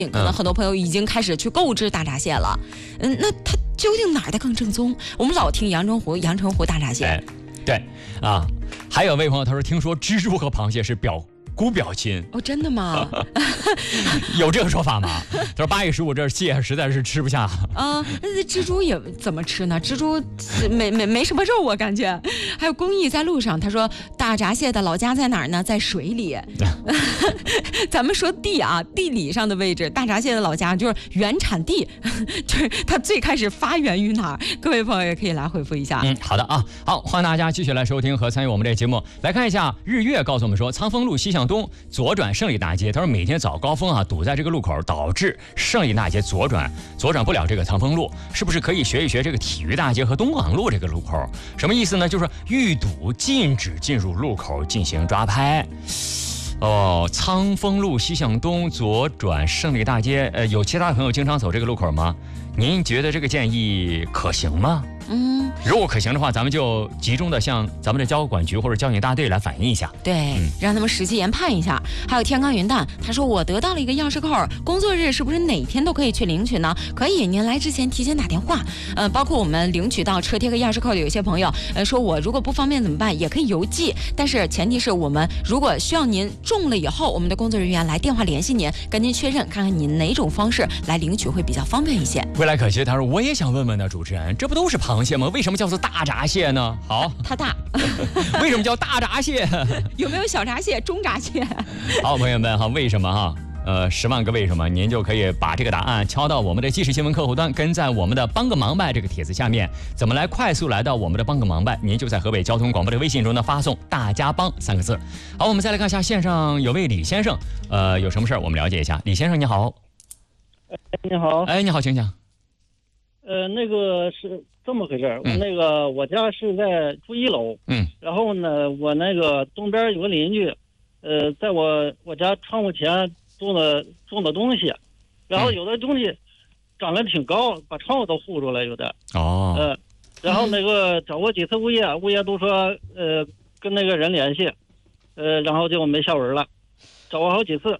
可能很多朋友已经开始去购置大闸蟹了。那它究竟哪儿的更正宗？我们老听阳澄湖大闸蟹。 对啊，还有位朋友他说，听说蜘蛛和螃蟹是姑表亲哦，真的吗？ 有这个说法吗？他说8月15这蟹实在是吃不下啊。那蜘蛛也怎么吃呢？蜘蛛没什么肉，我感觉。还有公益在路上，他说大闸蟹的老家在哪儿呢？在水里。咱们说地理上的位置，大闸蟹的老家就是原产地，就是它最开始发源于哪儿？各位朋友也可以来回复一下。 好的啊，好，欢迎大家继续来收听和参与我们这个节目。来看一下日月告诉我们说，苍丰路西向东左转胜利大街，他说每天早高峰堵在这个路口，导致胜利大街左转不了这个苍丰路，是不是可以学一学这个体育大街和东广路这个路口？什么意思呢？就是遇堵禁止进入路口进行抓拍。苍丰路西向东左转胜利大街，有其他朋友经常走这个路口吗？您觉得这个建议可行吗？如果可行的话，咱们就集中的向咱们的交管局或者交警大队来反映一下， 对，让他们实际研判一下。还有天罡云淡，他说我得到了一个钥匙扣，工作日是不是哪天都可以去领取呢？可以，您来之前提前打电话。包括我们领取到车贴和钥匙扣的有些朋友，说我如果不方便怎么办？也可以邮寄，但是前提是我们如果需要您中了以后，我们的工作人员来电话联系您，跟您确认，看看您哪种方式来领取会比较方便一些。 未来可期，他说我也想问问呢，主持人，这不都是螃蟹吗？为什么叫做大闸蟹呢？好， 它大。 为什么叫大闸蟹？ 有没有小闸蟹、中闸蟹？ 好，朋友们哈，为什么哈？10万个为什么，您就可以把这个答案敲到我们的即时新闻客户端，跟在我们的帮个忙呗这个帖子下面。怎么来快速来到我们的帮个忙呗？您就在河北交通广播的微信中呢发送“大家帮”3个字。好，我们再来看一下线上有位李先生，有什么事儿我们了解一下。李先生你好。 你好。 你好，请讲。 那个是这么回事儿，我家是在住1楼，然后呢，我那个东边有个邻居，在我家窗户前种的东西，然后有的东西长得挺高，把窗户都护住了，有的。然后那个找过几次物业都说跟那个人联系，然后就没下文了，找过好几次，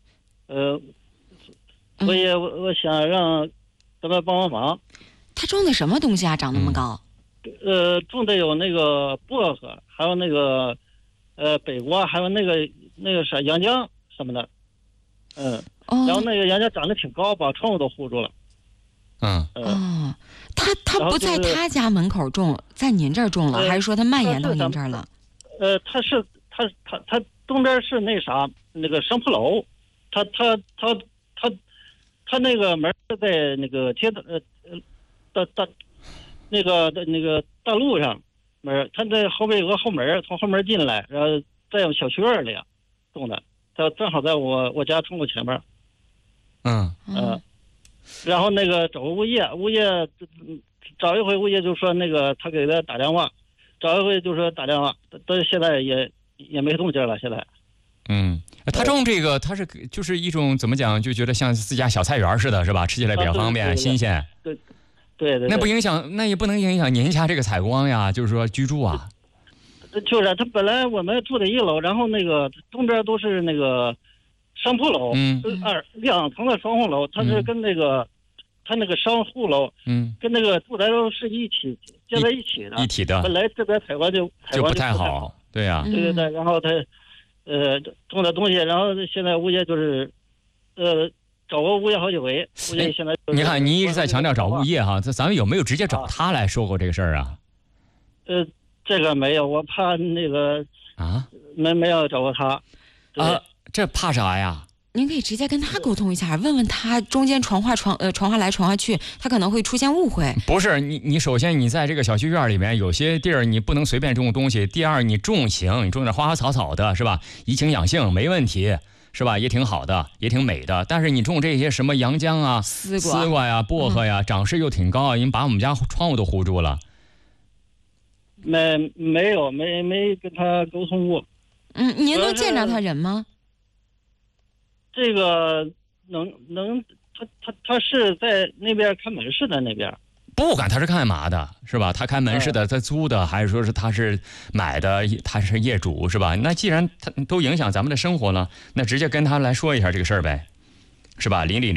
所以我想让咱们帮忙。 他种的什么东西啊？长那么高？ 种的有那个薄荷，还有那个北瓜，还有那个啥洋姜什么的。然后那个洋姜长得挺高，把窗户都护住了。 他不在他家门口种，在您这儿种了，还是说他蔓延到您这儿了？ 他东边是那啥那个商铺楼，他那个门是在那个街道那个大路上门，他在后边有个后门，从后门进来，然后在小区院里种的，他正好在我家窗户前面。然后那个找个物业找一回，物业就说那个他给他打电话，找一回就说打电话，但现在也没动静了。现在， 他种这个，他是就是一种怎么讲，就觉得像自家小菜园似的，是吧？吃起来比较方便，新鲜。 对。 那也不能影响您家这个采光呀，就是说居住啊。 就是他本来我们住在1楼，然后那个东边都是那个商铺楼，2层的双户楼，它是跟那个他那个商户楼，跟那个住宅楼是一起建在一起的。本来这边采光就不太好，对呀。 对，然后他种的东西，然后现在物业就是找过物业好几回，物业现在你看你一直在强调找物业哈，咱们有没有直接找他来说过这个事儿啊？ 这个没有，我怕那个没有找过他。 这怕啥呀？ 您可以直接跟他沟通一下，问问他中间传话来传话去，他可能会出现误会。 不是你首先你在这个小区院里面有些地儿你不能随便种东西，第二你种行，你种点花花草草的是吧？怡情养性没问题。是吧？也挺好的，也挺美的。但是你种这些什么洋姜啊、丝瓜呀、薄荷呀，长势又挺高，已经把我们家窗户都糊住了。 没有跟他沟通过。 您能见着他人吗？ 这个能，他是在那边看门市的那边。 不管他是干嘛的，是吧？他开门市的，他租的，还是说是他是买的，他是业主，是吧？那既然他都影响咱们的生活了，那直接跟他来说一下这个事儿呗。 是吧？邻里